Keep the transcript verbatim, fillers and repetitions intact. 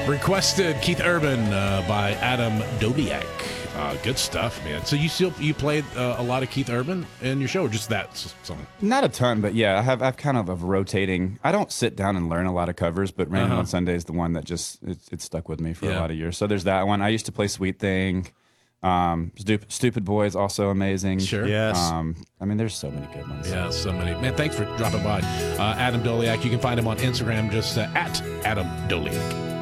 Requested Keith Urban uh, by Adam Doliak. Uh, good stuff, man. So you still you played uh, a lot of Keith Urban in your show, or just that song? Not a ton, but yeah, I have I've kind of a rotating. I don't sit down and learn a lot of covers, but Raining Uh-huh. on Sunday is the one that just it, it stuck with me for Yeah. a lot of years. So there's that one. I used to play Sweet Thing. Um, Stupid, Stupid Boy is also amazing. Sure. Yes. Um, I mean, there's so many good ones. Yeah, so many. Man, thanks for dropping by. Uh, Adam Doliak. You can find him on Instagram, just uh, at Adam Doliak.